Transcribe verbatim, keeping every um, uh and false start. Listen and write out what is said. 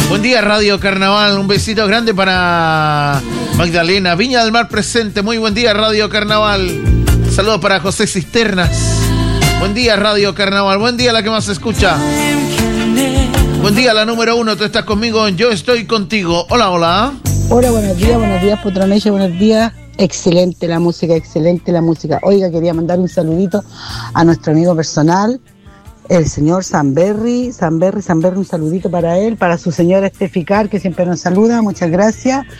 Buen día, Radio Carnaval. Un besito grande para Magdalena. Viña del Mar presente. Muy buen día, Radio Carnaval. Saludos para José Cisternas. Buen día, Radio Carnaval. Buen día, la que más se escucha. Buen día, la número uno. Tú estás conmigo en Yo Estoy Contigo. Hola, hola. Hola, buenos días, buenos días, Putroneche, buenos días. Excelente la música, excelente la música. Oiga, quería mandar un saludito a nuestro amigo personal, el señor Sanberry, Sanberry, Sanberry, un saludito para él, para su señora Esteficar, que siempre nos saluda, muchas gracias.